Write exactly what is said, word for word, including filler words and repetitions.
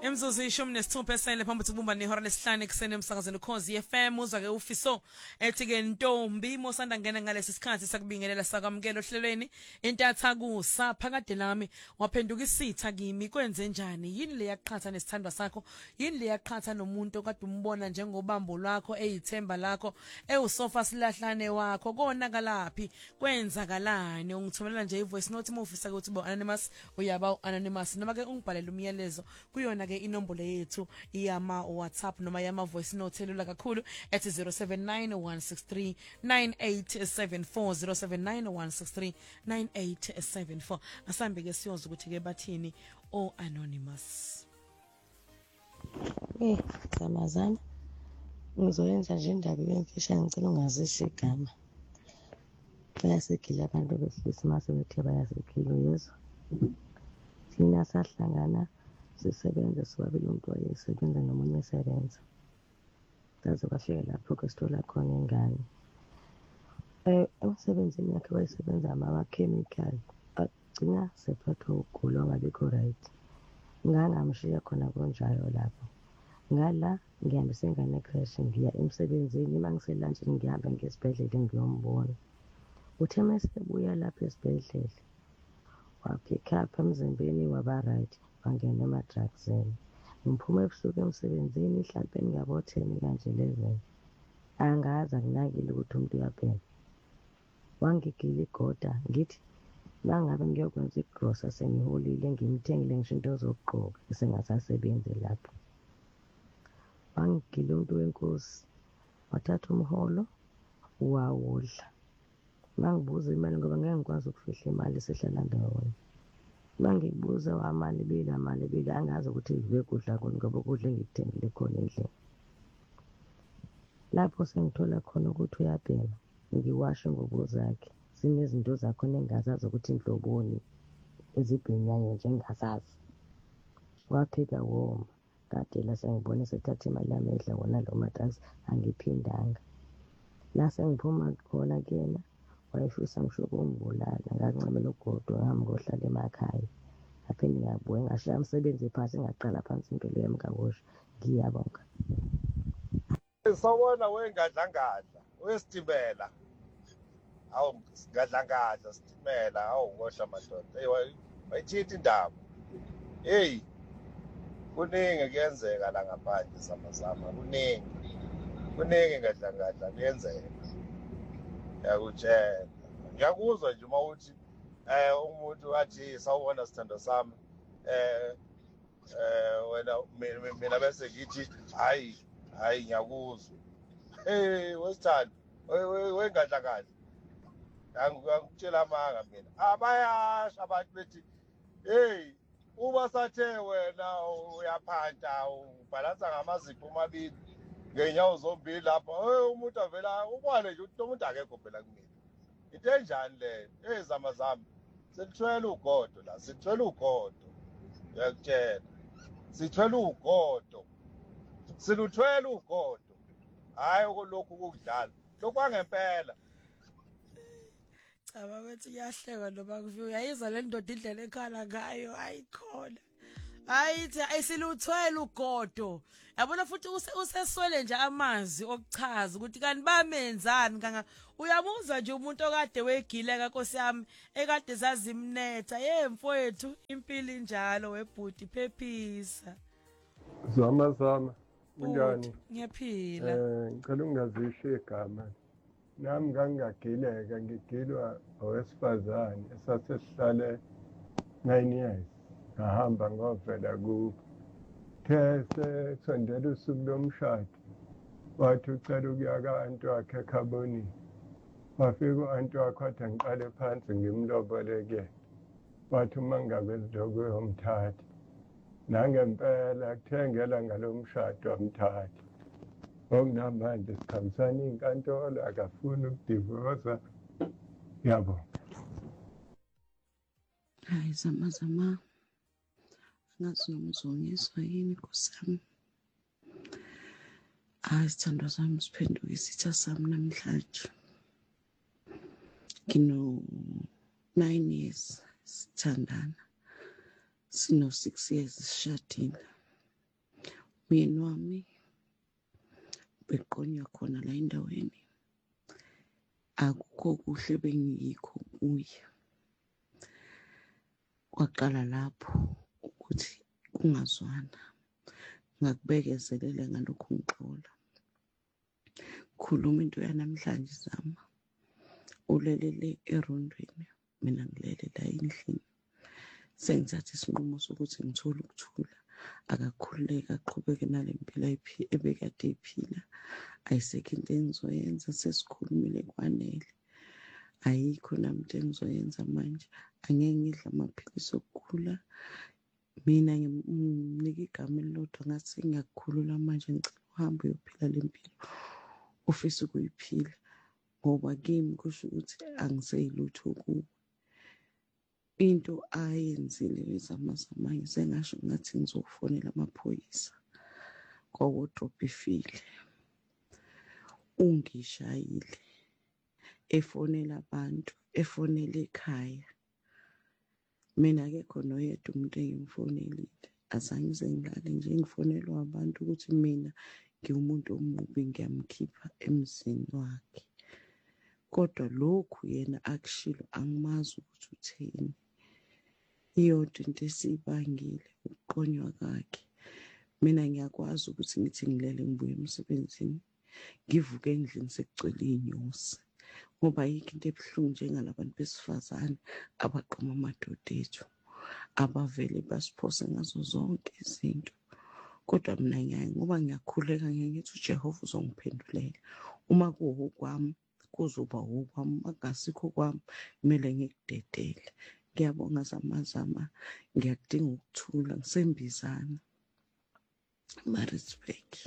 Imzuzu ishumi nesithupha esele phambi kubumba nehora lesihlanu ekseni emsakazweni Ukhozi F M uzwa ke ufiso ethi ke Ntombi mosanda ngena ngalesi sikhathi sakubingelela sakwamukela ohlelweni intatha kusa phakade lami waphenduka isitha kimi kwenze njani yini le yaqhatha nesithandwa sakho yini le yaqhatha nomuntu okade umbona njengobambo lwakho eyithemba lakho ewusofa silahlane wakho konakalaphi kwenzakalani ungithumelela nje ivoice note mufisa ukuthi bo anonymous uyaba anonymous noma ke ungibhalela umyalezo kuyona ke inombolo yethu iyama WhatsApp noma yama voice note elula kakhulu at zero seven nine one six three nine eight seven four zero seven nine one six three nine eight seven four asambe ke siyoza ukuthi ke bathini o anonymous. Eh zamazana ngizoyenza nje indaba yemfisha ngicela ungazisho igama bayasigila abantu besilisa mase bethe bayasigila yezo thina sahlangana sisebenza sobabili umuntu wayesebenza nomunye esebenza daze kwafika lapho ke sithola khona ingane eh emsebenzini yakhe wayesebenza ama-chemical agcina sephathwa ukugula ongabikho right ngangamshiya khona konjalo lapho ngala ngihambise ingane crash ngiya emsebenzini mangiselunch ngihamba ngesibhedlela ngiyombona uthe mesebuya lapha esibhedlela wapick up emzimbeni waba right wangena ema-drugsini ngiphuma ebusuku emsebenzini mhlampe ngiyabo ten kanje eleven angazi akunakile ukuthi umuntu uyaphela wangigila igoda ngithi mangabe ngiyokwenza igrosa sengiholile ngimthengile ngisho into zokugqoka esengasasebenzi lapho wangigila umuntu wenkosi wathatha umholo wawudla mangibuza imali ngoba ngeke ngikwazi ukufihla imali sihlala ndawonye mangibuza amali bila amali bila angazi ukuthi ngibe kudla kuni ngoba kudla engikuthengile khona endlini lapho sengithola khona ukuthi uyaphela ngiwashe ingubo zakhe sinezinto zakho nengazazi ukuthi inhloboni ezibhenyayo nje engazazi waphika woma kade la sengibona sethatha imali yami edla wona lo matrasi angiphindanga la sengiphuma khona kuyena wayefisa ngisho ukungibulala ngancamela ugodo ngami ngohlala emakhaya aphinde ngabuye ngashaya umsebenzi phansi ngaqala phansi impilo yami kabusha ngiyabonga. Sawona wengadlangadla wesitimela awu ngadlangadla sitimela awu ngosha madoda hey wayithithi indaba hey kuningi kuyenzeka la ngaphandle samazama kuningi kuningi ngadlangadla kuyenzeka yakutshela ngiyakuzwa nje uma uthi eh umuntu athi sawubona sithando sami eh eh wena mina bese ngithi hayi hayi ngiyakuzwa hey wesithando wengadlangadla angikutshela amanga mina abayasha abantu bethi hey uma sathe wena uyaphanta ubhalansa ngamazipho amabili ngenyawo zombili lapha hey umuntu avela ubone nje ukuthi umuntu akekho phela kumina into enjani le ezama zami sithwele ugodo la sithwele ugodo uyakutshela sithwele ugodo siluthwele ugodo hayi lokhu ukudlala lokhu angempela Caba ukuthi kuyahleka noma kuviyo yayiza le ndoda indlela ekhala ngayo ayikhona ayithi ayisiluthwele ugodo yabona futhi useswele nje amazi okuchaza ukuthi kanti bamenzani kanga uyabuza nje umuntu okade wegileka Nkosi yami ekade zazimnetha yemfowethu impilo injalo webhuti phephisa zama zama unjani ngiyaphila eh ngicela ungazisho igama nami ngangagileka ngigilwa owesifazane esasesihlale nine years ngahamba ngovela kubo these sondela usuku lomshado wathi ucela ukuya ka-anti wakhe ekhabonini wafika u-anti wakhe wathi angiqale phansi ngimlobole kuyena wathi uma ngingakwenzi lokhu uyomthatha nangempela kuthengela ngalo mshado wamthatha okunamanje sikhambisana inkantolo akafuni ukudivosa yabo hayi zama zama ngazi noma uzongizwa yini Nkosi yami hayi sithandwa sami siphenduke isitha sami namhlanje ngino nine years sithandana sino six years sishadile Mina wami beqonywa khona la endaweni. Akukho kuhle bengiyikho kuye. Kwaqala lapho ukuthi kungazwana. Ngakubekezelela ngalokhu ngixola. Khuluma into yanamhlanje zama. Ulelele erondweni, mina ngilele la endlini. Sengithatha isinqumo sokuthi ngithole ukuthula. Akakhululeke aqhubeke nale mpilo ebekade eyiphila. Ayisekho into engizoyenza, sesikhulumile kwanele. Ayikho nami into engizoyenza manje. Angeke ngidle amaphilisi okukhula. Mina ngimnika igama elilodwa ngathi ngiyakukhulula manje, ngicela uhambe uyophila le mpilo ufisa ukuyiphila, ngoba kimi kusho ukuthi angiseyilutho kuwe. Into ayenzile wezamazamanye sengasho ngathi ngizofonela amaphoyisa kwa-wardrobe ifile. Ungishayile, efonela abantu, efonela ekhaya. Mina akekho noyedwa umuntu engimfonelile. Azange ngize ngilale nje ngifonelwa abantu ukuthi mina ngiwumuntu omubi, ngiyamkhipha emzini wakhe. Kodwa lokhu yena akushilo, angimazi ukuthi utheni. Iyodwa into esiyibangile ukuqonywa kwakhe. Mina ngiyakwazi ukuthi ngithi ngilele ngibuye emsebenzini, ngivuke endlini sekugcwele iy'nyosi. Ngoba ayikho into ebuhlungu njengalabantu besifazane abaqoma amadoda ethu, abavele basiphose ngazo zonke izinto. Kodwa mina ngiyaye ngoba ngiyakhuleka, ngiye ngithi uJehova uzongiphendulela. Uma kuwokwami kuzoba wokwami, uma kungasikho kwami kumele ngikudedele. Ngiyabonga zamazama, ngiyakudinga ukuthula, ngisembizana. Maritzburg.